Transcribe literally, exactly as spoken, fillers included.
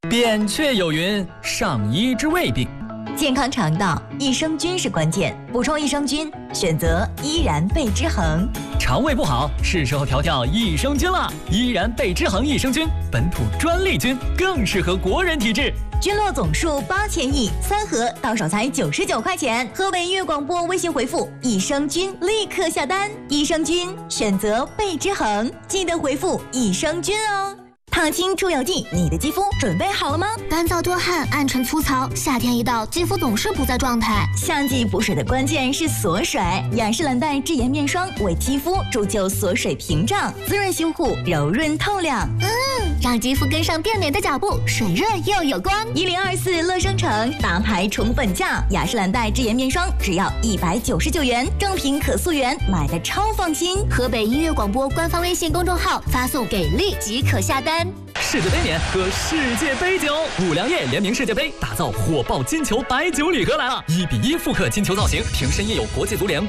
扁鹊有云：“上医治未病。” 健康肠道，益生菌是关键。补充益生菌，选择依然贝之恒。 肠胃不好，是时候调调益生菌了。依然贝之恒益生菌，本土专利菌，更适合国人体质。 菌落总数八千亿，三盒到手才九十九块钱。河北音乐广播微信回复益生菌，立刻下单。益生菌选择贝之恒，记得回复益生菌哦。烫青出油剂，你的肌肤准备好了吗？ 干燥多汗、暗沉粗糙，夏天一到，肌肤总是不在状态。 夏季补水的关键是锁水，雅诗兰黛智颜面霜为肌肤铸就锁水屏障，滋润修护，柔润透亮。 嗯，让肌肤跟上变美的脚步，水润又有光。 一零二四乐生城大牌宠粉价，雅诗兰黛智颜面霜只要一百九十九元，正品可溯源，买的超放心。 河北音乐广播官方微信公众号发送给力即可下单。 世界杯年喝世界杯酒，五粮液联名世界杯，打造火爆金球白酒礼盒来了！一比一复刻金球造型，瓶身印有国际足联